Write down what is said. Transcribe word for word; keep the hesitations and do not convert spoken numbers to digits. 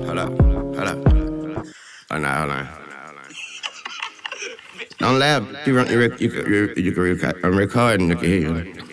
hold up, hold up. Oh, no, hold on. Don't laugh. You, run, you, rec- you, can- you, you can record. I'm recording. You can hear you.